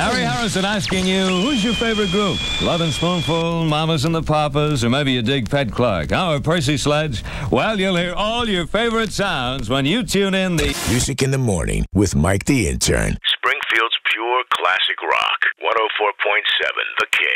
Harry Harrison asking you, who's your favorite group? Lovin' Spoonful, Mamas and the Papas, or maybe you dig Pat Clark? Or Percy Sledge? Well, you'll hear all your favorite sounds when you tune in the Music in the Morning with Mike the Intern. Springfield's pure classic rock. 104.7 The King.